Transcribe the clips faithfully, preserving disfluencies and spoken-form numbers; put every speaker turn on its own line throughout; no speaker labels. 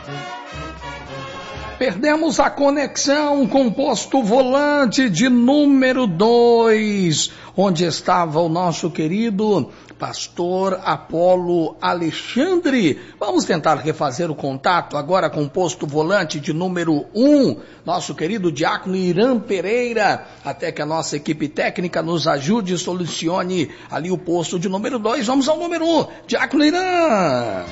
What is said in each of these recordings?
Perdemos a conexão com o posto volante de número dois, onde estava o nosso querido pastor Apolo Alexandre. Vamos tentar refazer o contato agora com o posto volante de número um, nosso querido diácono Irã Pereira, até que a nossa equipe técnica nos ajude e solucione ali o posto de número dois. Vamos ao número um, diácono Irã.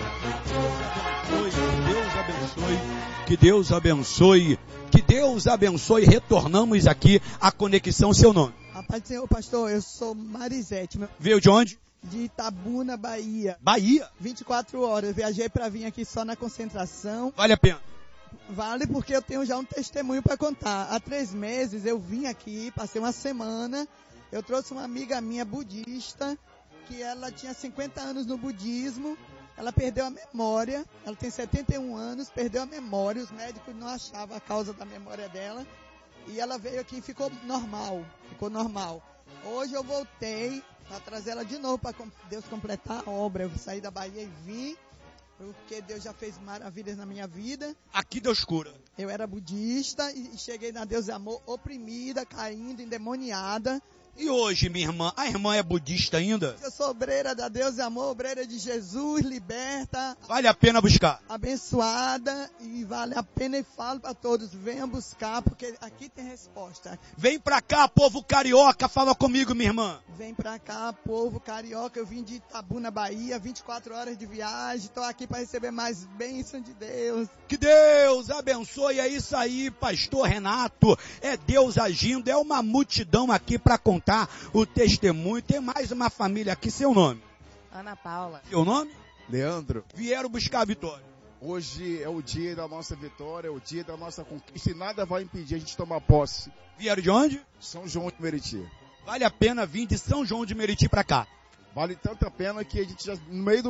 Deus abençoe. Que Deus abençoe, que Deus abençoe. Retornamos aqui à conexão. Seu nome?
A paz do Senhor, pastor, eu sou Marisete. Meu...
Veio de onde?
De Itabuna, Bahia.
Bahia?
vinte e quatro horas, viajei para vir aqui só na concentração.
Vale a pena?
Vale porque eu tenho já um testemunho para contar. Há três meses eu vim aqui, passei uma semana, eu trouxe uma amiga minha budista, que ela tinha cinquenta anos no budismo. Ela perdeu a memória, ela tem setenta e um anos, perdeu a memória, os médicos não achavam a causa da memória dela, e ela veio aqui e ficou normal, ficou normal. Hoje eu voltei para trazer ela de novo, para Deus completar a obra. Eu saí da Bahia e vim, porque Deus já fez maravilhas na minha vida.
Aqui Deus cura.
Eu era budista e cheguei na Deus e Amor oprimida, caindo, endemoniada.
E hoje, minha irmã, a irmã é budista ainda?
Eu sou obreira da Deus e Amor, obreira de Jesus, liberta.
Vale a pena buscar.
Abençoada, e vale a pena, e falo para todos, venham buscar, porque aqui tem resposta.
Vem pra cá, povo carioca, fala comigo, minha irmã.
Vem pra cá, povo carioca, eu vim de Itabuna, Bahia, vinte e quatro horas de viagem, estou aqui para receber mais bênção de Deus.
Que Deus abençoe, é isso aí, pastor Renato, é Deus agindo, é uma multidão aqui para contar o testemunho. Tem mais uma família aqui. Seu nome?
Ana Paula.
Seu nome?
Leandro.
Vieram buscar a vitória.
Hoje é o dia da nossa vitória, é o dia da nossa conquista, e nada vai impedir a gente tomar posse.
Vieram de onde?
São João de Meriti.
Vale a pena vir de São João de Meriti para cá.
Vale tanta pena que a gente já, no meio do